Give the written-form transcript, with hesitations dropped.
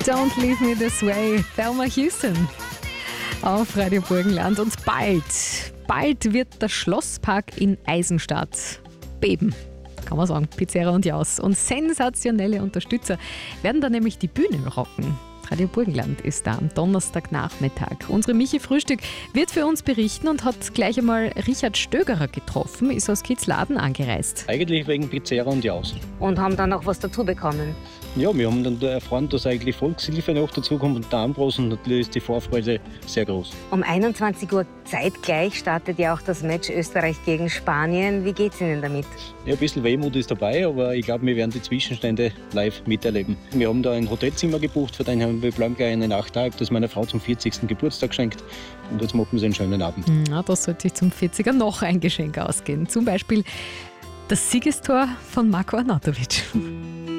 Don't Leave Me This Way, Thelma Houston auf Radio Burgenland. Und bald wird der Schlosspark in Eisenstadt beben. Kann man sagen, Pizzeria und Jaus. Und sensationelle Unterstützer werden da nämlich die Bühne rocken. Radio Burgenland ist da am Donnerstagnachmittag. Unsere Michi Frühstück wird für uns berichten und hat gleich einmal Richard Stögerer getroffen, ist aus Kitzladen angereist. Eigentlich wegen Pizzeria und Jaus. Und haben dann noch was dazu bekommen. Ja, wir haben dann erfahren, dass eigentlich Volkshilfe noch dazukommt und der Ambros, und natürlich ist die Vorfreude sehr groß. Um 21 Uhr zeitgleich startet ja auch das Match Österreich gegen Spanien. Wie geht's Ihnen damit? Ja, ein bisschen Wehmut ist dabei, aber ich glaube, wir werden die Zwischenstände live miterleben. Wir haben da ein Hotelzimmer gebucht, für den haben wir bleiben gleich einen Nachtag, das meiner Frau zum 40. Geburtstag geschenkt. Und jetzt machen wir einen schönen Abend. Na, das sollte sich zum 40er noch ein Geschenk ausgehen. Zum Beispiel das Siegestor von Marko Arnautovic.